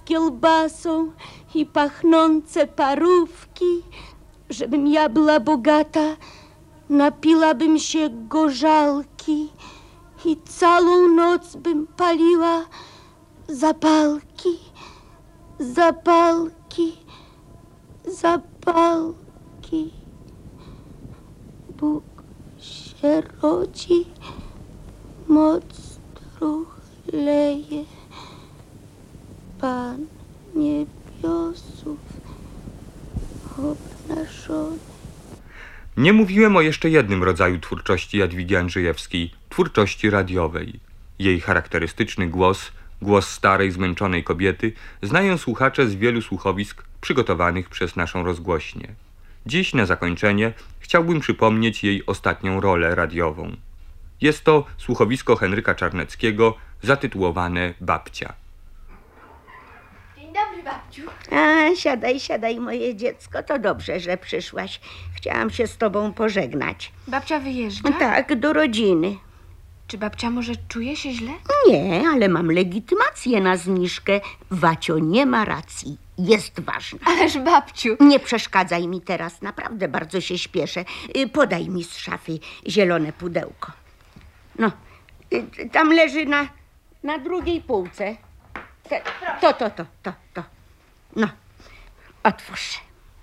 kiełbasą i pachnące parówki. Żebym ja była bogata, napilabym się gorzałki i całą noc bym paliła zapalki, zapalki, zapalki. Bóg się rodzi, moc truchleje, Pan niebiosów obnażony. Nie mówiłem o jeszcze jednym rodzaju twórczości Jadwigi Andrzejewskiej, twórczości radiowej. Jej charakterystyczny głos, głos starej, zmęczonej kobiety, znają słuchacze z wielu słuchowisk przygotowanych przez naszą rozgłośnię. Dziś na zakończenie chciałbym przypomnieć jej ostatnią rolę radiową. Jest to słuchowisko Henryka Czarneckiego zatytułowane Babcia. Dzień dobry, babciu. Siadaj, siadaj, moje dziecko. To dobrze, że przyszłaś. Chciałam się z tobą pożegnać. Babcia wyjeżdża? Tak, do rodziny. Czy babcia może czuje się źle? Nie, ale mam legitymację na zniżkę. Wacio nie ma racji. Jest ważna. Ależ babciu. Nie przeszkadzaj mi teraz, naprawdę bardzo się śpieszę. Podaj mi z szafy zielone pudełko. No, tam leży na drugiej półce. To. No, otwórz.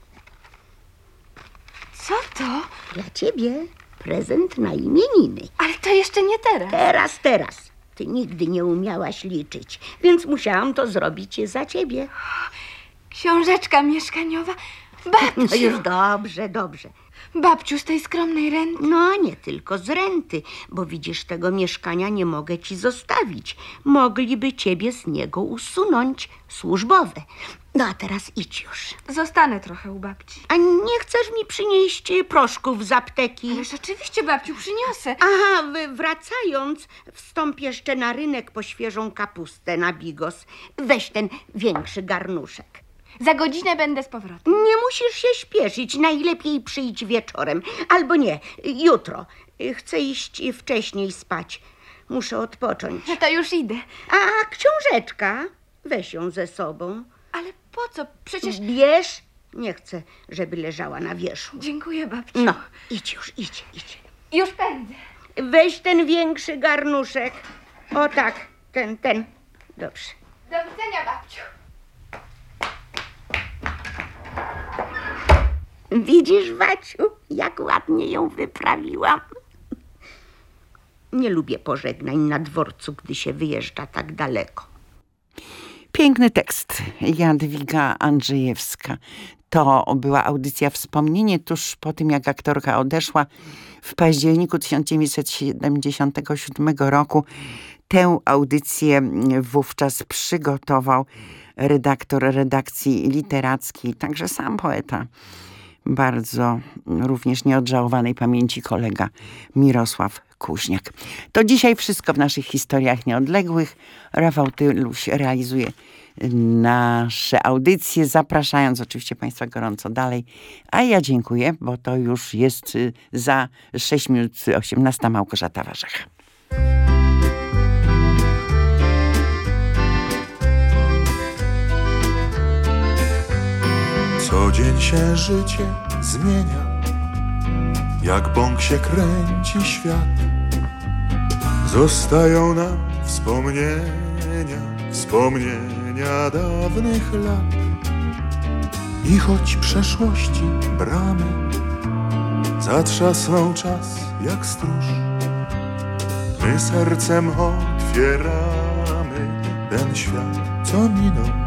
Co to? Dla ciebie prezent na imieniny. Ale to jeszcze nie teraz. Teraz. Ty nigdy nie umiałaś liczyć, więc musiałam to zrobić za ciebie. Książeczka mieszkaniowa. Babciu. No już dobrze. Babciu, z tej skromnej renty. No, nie tylko z renty, bo widzisz, tego mieszkania nie mogę ci zostawić. Mogliby ciebie z niego usunąć, służbowe. No, a teraz idź już. Zostanę trochę u babci. A nie chcesz mi przynieść proszków z apteki? Ależ oczywiście, babciu, przyniosę. Aha, wracając, wstąp jeszcze na rynek po świeżą kapustę na bigos. Weź ten większy garnuszek. Za godzinę będę z powrotem. Nie musisz się śpieszyć, najlepiej przyjdź wieczorem. Albo nie, jutro. Chcę iść wcześniej spać. Muszę odpocząć. No to już idę. A książeczka? Weź ją ze sobą. Ale po co? Przecież... Bierz. Nie chcę, żeby leżała na wierzchu. Dziękuję, babciu. No, idź już. Już pędzę. Weź ten większy garnuszek. O tak, ten. Dobrze. Do widzenia, babciu. Widzisz, Waciu, jak ładnie ją wyprawiłam. Nie lubię pożegnań na dworcu, gdy się wyjeżdża tak daleko. Piękny tekst. Jadwiga Andrzejewska. To była audycja Wspomnienie tuż po tym, jak aktorka odeszła w październiku 1977 roku. Tę audycję wówczas przygotował redaktor redakcji literackiej, także sam poeta. Bardzo również nieodżałowanej pamięci kolega Mirosław Kuźniak. To dzisiaj wszystko w naszych historiach nieodległych. Rafał Tyluś realizuje nasze audycje, zapraszając oczywiście Państwa gorąco dalej. A ja dziękuję, bo to już jest za 6 minut 18 Małgorzata Warzecha. Co dzień się życie zmienia, jak bąk się kręci świat. Zostają nam wspomnienia dawnych lat. I choć przeszłości bramy zatrzasnął czas jak stróż, my sercem otwieramy ten świat, co minął.